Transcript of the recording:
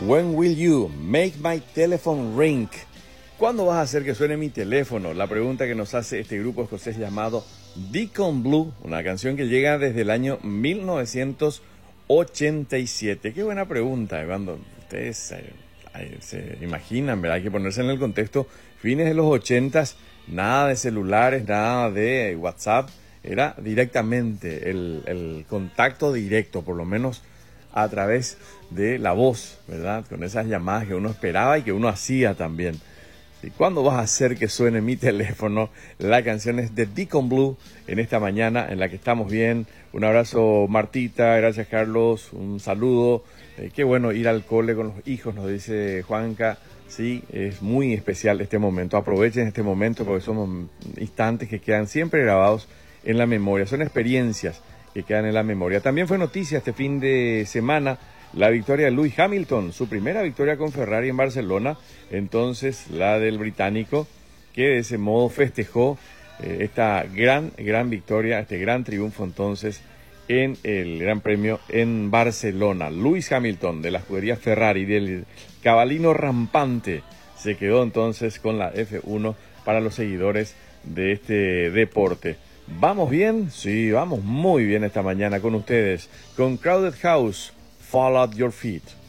When will you make my telephone ring? ¿Cuándo vas a hacer que suene mi teléfono? La pregunta que nos hace este grupo escocés llamado Deacon Blue, una canción que llega desde el año 1987. Qué buena pregunta, cuando ustedes se imaginan, ¿verdad? Hay que ponerse en el contexto. Fines de los 80s, nada de celulares, nada de WhatsApp. Era directamente el contacto directo, por lo menos a través de la voz, ¿verdad? Con esas llamadas que uno esperaba y que uno hacía también. ¿Y cuándo vas a hacer que suene mi teléfono? La canción es de Deacon Blue en esta mañana en la que estamos bien. Un abrazo, Martita. Gracias, Carlos. Un saludo. Qué bueno ir al cole con los hijos, nos dice Juanca. Sí, es muy especial este momento. Aprovechen este momento porque son instantes que quedan siempre grabados en la memoria. Son experiencias que quedan en la memoria. También fue noticia este fin de semana la victoria de Lewis Hamilton, su primera victoria con Ferrari en Barcelona, entonces la del británico, que de ese modo festejó esta gran victoria, este gran triunfo entonces en el Gran Premio en Barcelona. Lewis Hamilton de la escudería Ferrari, del cabalino rampante, se quedó entonces con la F1 para los seguidores de este deporte. ¿Vamos bien? Sí, vamos muy bien esta mañana con ustedes, con Crowded House, Fall at Your Feet.